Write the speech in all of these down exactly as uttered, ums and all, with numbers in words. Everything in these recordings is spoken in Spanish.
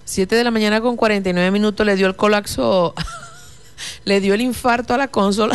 siete de la mañana con cuarenta y nueve minutos, le dio el colapso, le dio el infarto a la consola.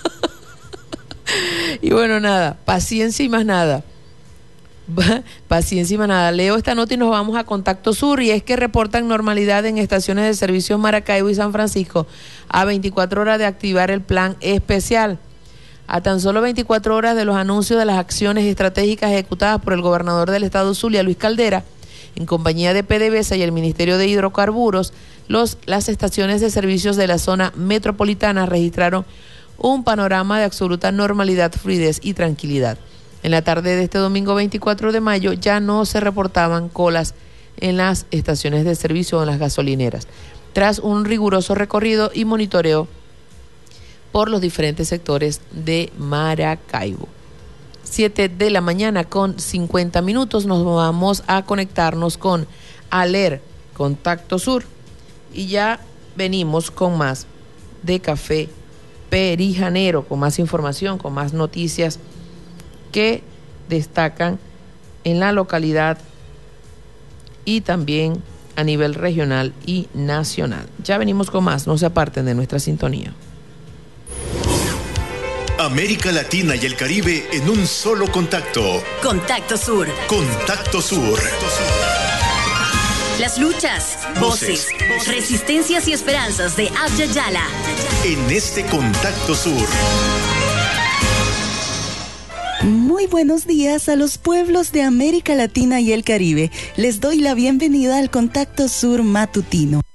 Y bueno, nada, paciencia y más nada. Paciencia y más nada. Leo esta nota y nos vamos a Contacto Sur, y es que reportan normalidad en estaciones de servicios Maracaibo y San Francisco a veinticuatro horas de activar el plan especial. A tan solo veinticuatro horas de los anuncios de las acciones estratégicas ejecutadas por el gobernador del estado Zulia, Luis Caldera, en compañía de PDVSA y el Ministerio de Hidrocarburos, los, las estaciones de servicios de la zona metropolitana registraron un panorama de absoluta normalidad, fluidez y tranquilidad. En la tarde de este domingo veinticuatro de mayo ya no se reportaban colas en las estaciones de servicio o en las gasolineras, tras un riguroso recorrido y monitoreo por los diferentes sectores de Maracaibo. siete de la mañana con cincuenta minutos, nos vamos a conectarnos con Aler, Contacto Sur, y ya venimos con más de Café Perijanero, con más información, con más noticias que destacan en la localidad y también a nivel regional y nacional. Ya venimos con más, no se aparten de nuestra sintonía. América Latina y el Caribe en un solo contacto. Contacto Sur. Contacto Sur. Las luchas, voces, voces, resistencias y esperanzas de Abya Yala. En este Contacto Sur. Muy buenos días a los pueblos de América Latina y el Caribe. Les doy la bienvenida al Contacto Sur matutino.